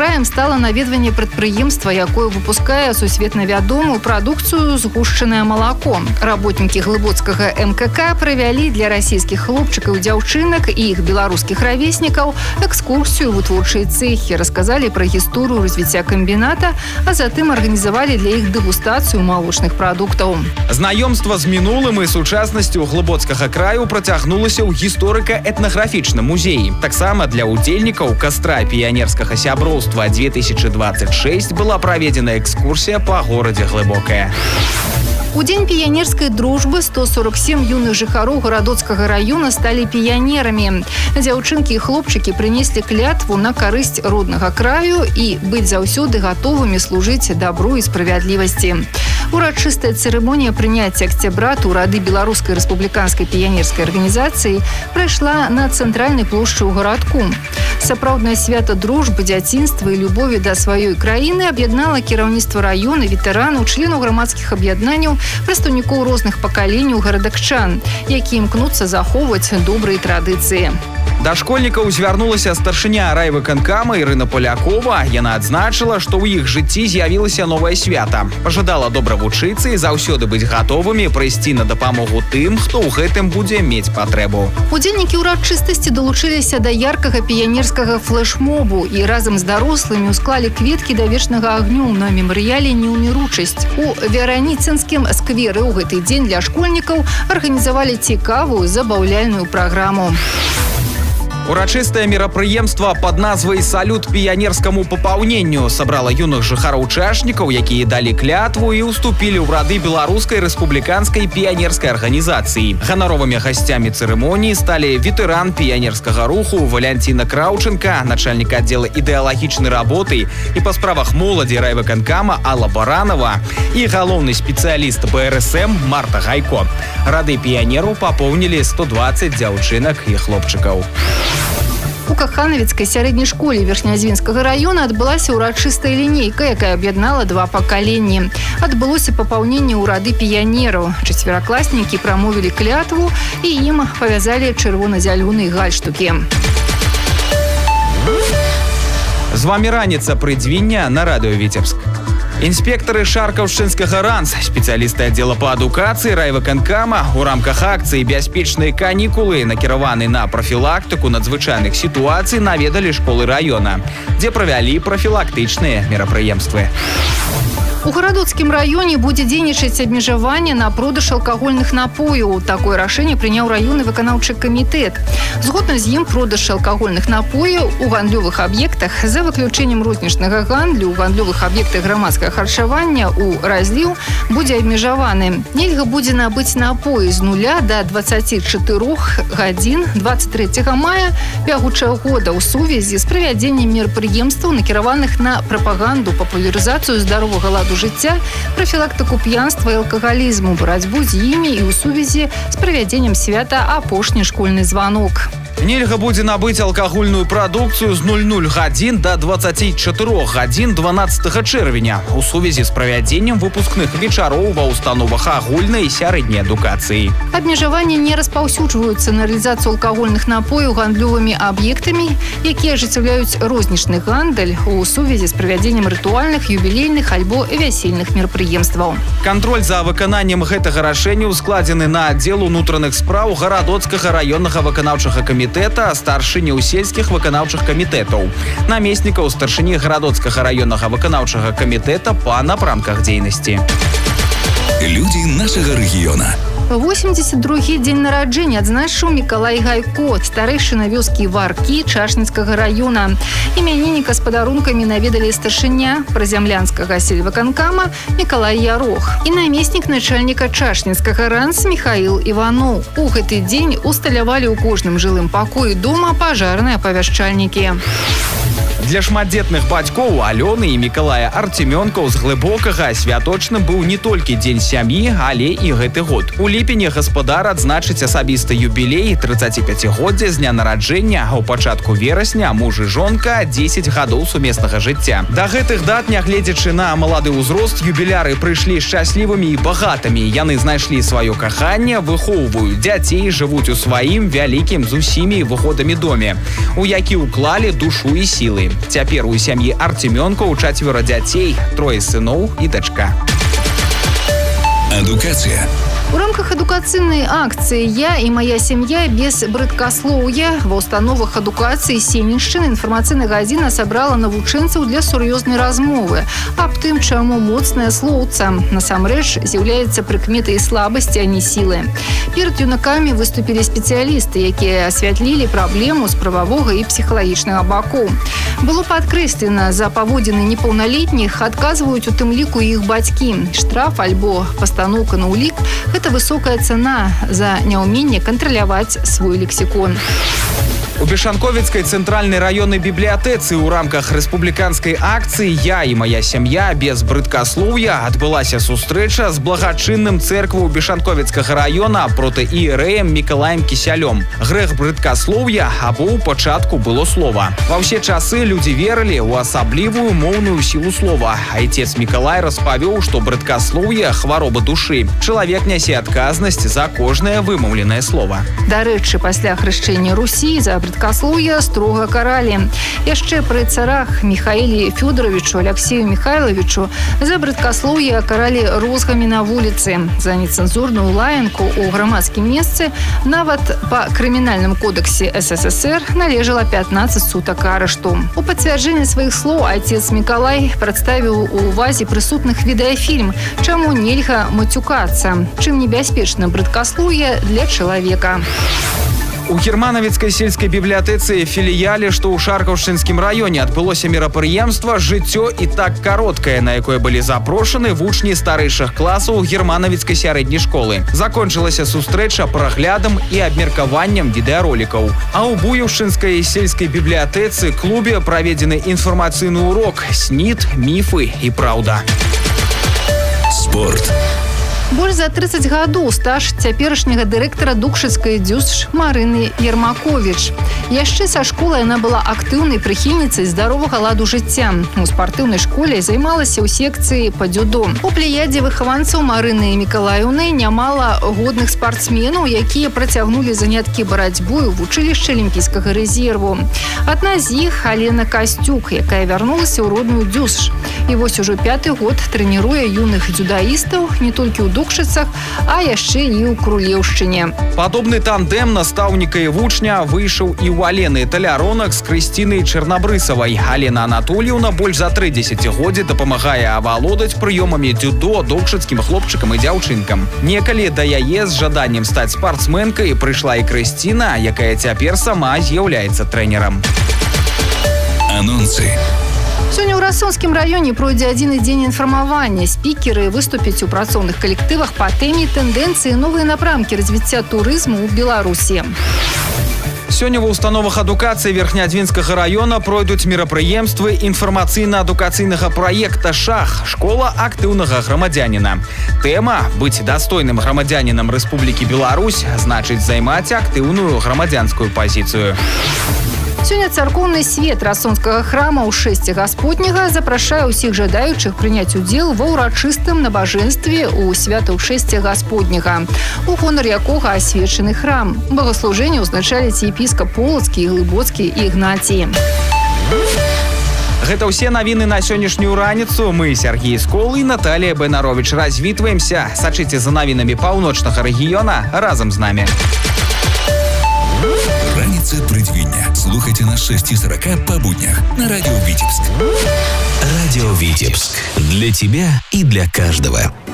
краем стала наведванне прадпрыемства, якое выпускае сусветна вядомую прадукцыю згушчанае малако. Работнікі глыбоцкага МКК правялі для расійскіх хлопчыкаў, дзяўчынак і іх беларускіх равеснікаў экскурсію ў вытворчыя цэхі, расказалі пра гісторыю развіцця камбіната, а затым арганізавалі для іх дэгустацыю малочных прадуктаў. Знаёмства з мінулым і сучаснасцю глыбоцкага краю працягнулася ў гісторыка-этнаграфічным музеі. Таксама для удзельнікаў кастра піянерскага сяброўства 2026 была праведзена экскурсія па горадзе Глыбокае. У дзень піянерскай дружбы 147 юных жыхароў гарадоцкага раёна сталі піянерамі. Дзяўчынкі і хлопчыкі прынеслі клятву на карысць роднага краю і быць заўсёды гатовымі служыць дабру і справядлівасці. Урачыстая цырымонія прыняцця акцябрату ў рады Беларускай рэспубліканскай піянерскай арганізацыі прайшла на цэнтральнай плошчы ў гарадку. Сапраўднае свята дружбы, дзяцінства і любові да сваёй краіны аб'яднала кіраўніцтва раёна, ветэранаў, членаў грамадскіх аб'яднанняў, прадстаўнікоў розных пакаленняў гарадакчан, якія імкнуцца захоўваць добрыя традыцыі. Да школьнікаў звярнулася старшыня райвыканкама Ірына Полякова. Яна адзначыла, што ў іх жыцці з'явілася новае свята. Пажадала добра вучыцца і заўсёды быць гатовымі прыйсці на дапамогу тым, хто ў гэтым будзе мець патрэбу. Удзельнікі ўрачыстасці далучыліся да яркага піянерскага флэшмобу і разам з дарослымі усклалі кветкі да вечнага агню на мемарыяле «Неўміручасць». У Вераніцынскім скверы ў гэты дзень для школьнікаў арганізавалі цікавую забаўляльную праграму. Урачыстае мерапрыемства пад назвай «Салют піянерскаму папаўненню» сабрала юных жыхароў-чашнікаў, якія далі клятву і ўступілі ў рады Беларускай рэспубліканскай піянерскай арганізацыі. Ганаровымі гасцямі цырымоніі сталі ветэран піянерскага руху Валянціна Краўченка, начальнік аддзела ідэалагічнай работы і па справах моладзі райвыканкама Алла Баранова і галоўны спецыяліст БРСМ Марта Гайко. Рады піянераў папоўнілі 120 дзяўчынак і хлопчыкаў. У Каханавіцкай сярэдняй школе Верхнязвінскага раёна адбылася ўрачыстая лінейка, якая аб'яднала два пакаленні. Адбылося папаўненне ў рады піянераў. Чацверакласнікі прамовілі клятву і ім павязалі чырвона-зялёныя гальштукі. З вамі раніца прыдзвіння на радыё Віцебск. Інспектары Шаркаўшчынскага РАНС, спецыялісты аддзела па адукацыі райвыканкама у рамках акцыі «Бяспечныя канікулы», накіраваны на прафілактыку надзвычайных сітуацый, наведалі школы раёна, дзе правялі прафілактычныя мерапрыемствы. У гарадоцкім раёне будзе дзейнічаць абмежаванне на продаж алкагольных напояў. Такое рашэнне прыняў раённы выканаўчы камітэт. Згодна з ім продаж алкагольных напояў у гандлёвых аб'ектах за выключэннем рознічнага гандлю, у гандлёвых аб'ектах грамадскага харчавання у разліў будзе абмежаваны. Нельга будзе набыць напоі з 0 до 24 гадзін 23 мая бягучага года ў сувязі з правядзеннем мерапрыемстваў, накіраваных на прапаганду, папулярызацыю здаровага ладу жыцця, прафілактыку п'янства і алкагалізму, барацьбу з імі і ў сувязі з правядзеннем свята апошні школьны званок. Нельга будзе набыць алкагольную прадукцыю з 00 гадзін до 24 гадзін 12 чэрвеня у сувязі з правядзеннем выпускных вечароў ва ўстановах агульнай і сярэдняй адукацыі. Абмежаванні не распаўсюджваюцца на рэалізацыю алкагольных напояў гандлёвымі аб'ектамі, якія ажыццяўляюць рознічны гандаль у сувязі з правядзеннем рытуальных, юбілейных альбо вясельных мерапрыемстваў. Кантроль за выкананнем гэтага рашэння ускладзены на аддзел унутраных спраў гарадоцкага раённага выканаўчага камітэта, старшыняў сельскіх выканаўчых камітэтаў, намеснікаў старшыні гарадоцкага раённага выканаўчага камітэта па напрамках дзейнасці. Людзі нашага рэгіёна. 82-й дзень нараджэння адзначыў Мікалай Гайко, старэйшына вёскі Варкі Чашніцкага раёна. Імянінніка з падарункамі наведалі старшыня празямлянскага сельвыканкама Мікалай Ярох і намеснік начальніка Чашніцкага РАНС Міхаіл Іваноў. У гэты дзень усталявалі ў кожным жылым пакоі дома пажарныя апавяшчальнікі. Для шматдзетных бацькоў Алёны і Мікалая Артемёнкаў з Глыбокага святочным быў не толькі дзень сям'і, але і гэты год. У ліпені гаспадар адзначыць асабісты юбілей 35годдзя з дня нараджэння, а ў пачатку верасня муж і жонка 10 гадоў сумеснага жыцця. Да гэтых дат, нягледзячы на малады ўзрост, юбіляры прыйшлі шчаслівымі і багатымі. Яны знайшлі сваё каханне, выхоўваюць дзяцей, жывуць у сваім вялікім з усімі выходамі доме, у які ўклалі душу і сілы. Цяпер у сям'і Артемёнкаў 4 дзяцей, 3 сыноў і дачка. Адукацыя. У рамках адукацыйнай акцыі «Я і моя сям'я без брыдкаслоўя» ва ўстановах адукацыі Сенішчыны інфармацыйная гадзіна сабрала навучэнцаў для сур'ёзнай размовы аб тым, чаму моцнае слоўца насамрэч з'яўляецца прыкметай слабасці, а не сілы. Перад юнакамі выступілі спецыялісты, якія асвятлілі праблему з прававога і псіхалагічнага бакоў. Было падкрэслена, за паводзіны непаўналетніх адказваюць у тым ліку іх бацькі. Штраф альбо пастаноўка на ўлік – гэта высокая цана за няўменне кантраляваць свой лексікон. У Бешанковіцкай цэнтральнай раённай бібліятэцы ў рамках рэспубліканскай акцыі «Я і моя сям'я без брыдкаслоўя» адбылася сустрэча з благачынным цэркваў Бешанковіцкага раёна протэіерэем Мікалаем Кісялём. Грэх брыдкаслоўя або ў пачатку было слова. Ва ўсе часы людзі верылі ў асаблівую моўную сілу слова. Айцец Мікалай распавёў, што брыдкаслоўе – хвароба душы. Чалавек нясе адказнасць за кожнае вымаўленае слова. Дарэчы, пасля хрышчэння Русі за брыдкаслоўе строга каралі. Яшчэ пры царах Міхаіле Фёдоровичу, Алексею Михайловичу за брыдкаслоўе каралі розгамі на вуліцы. За нецэнзурную лаянку ў грамадскім месцы нават па крымінальным кодексе СССР належала 15 сутак арышту. У пацвярджэнне сваіх слоў айцец Мікалай прадставіў у увазе прысутных відэафільм «Чаму нельга мацюкацца? Чым небяспечна брыдкаслоўе для чалавека». У Германавіцкай сельскай бібліятэцы філіяле, што ў Шаркаўшчынскім раёне адбылося мерапрыемства «Жыццё і так кароткае», на якое былі запрошаны вучні старэйшых класаў Германавіцкай сярэдняй школы. Закончылася сустрэча праглядам і абмеркаваннем відэаролікаў. А ў Буеўшчынскай сельскай бібліятэцы клубе праведзены інфармацыйны урок «Снід, міфы і праўда». Спорт. Больш за 30 гадоў стаж цяперашняга дырэктара Дукшыцкай ДЮСШ Марыны Ермаковіч. Яшчэ са школы яна была актыўнай прыхільніцай здаровага ладу жыцця. У спартыўнай школе займалася ў секцыі па дзюдо. У плеядзе выхаванцаў Марыны Мікалаеўны нямала годных спартсменаў, якія працягнулі заняткі барацьбою в вучылішчы алімпійскага рэзерву. Адна з іх – Алена Касцюк, якая вярнулася ў родную ДЮСШ. І вось ужо 5-й год трэніруе юных дзюдаістаў не толькі ў Дукшыцах, а яшчэ і ў Крулеўшчыне. Падобны тандем настаўніка і вучня выйшаў і ў Алены Таляронак з Крысцінай Чарнабрысавай. Алена Анатольевна больш за 3 дзесяцігоддзі дапамагае авалодаць прыёмамі дзюдо дукшыцкім хлопчыкам і дзяўчынкам. Некалі да яе з жаданнем стаць спартсменкай прыйшла і Крысціна, якая цяпер сама з'яўляецца трэнерам. Анонсы. Сёння ў Расонскім раёне пройдзе адзіны дзень інфармавання. Спікеры выступяць у працоўных калектывах па тэме тэндэнцыі новыя напрамкі развіцця турызму ў Беларусі. Сёння ва ўстановах адукацыі Верхнядвінскага раёна пройдуць мерапрыемствы інфармацыйна-адукацыйнага праекта «Шах» – школа актыўнага грамадзяніна. Тэма «Быць дастойным грамадзянінам Рэспублікі Беларусь» значыць займаць актыўную грамадзянскую пазіцыю. Сёння царкоўны свет Расонскага храма ў шэсці гасподняга запрашае ўсіх жадаючых прыняць удзел ва ўрачыстым набажэнстве ў святаўшэсце гасподняга, у гонар якога асвечаны храм. Богаслужэнне ўзначаліць епіскап Полацкі, Глыбоцкі і Ігнацій. Гэта ўсе навіны на сённяшнюю раніцу. Мы, Сергей Скол і Наталія Бенарович, развітваемся. Сачыце за навінамі паўночнага рэгіёна разам з намі. Раніца прыдвіння. Слухайте на 6:40 по буднях на Радио Витебск. Радио Витебск. Для тебя и для каждого.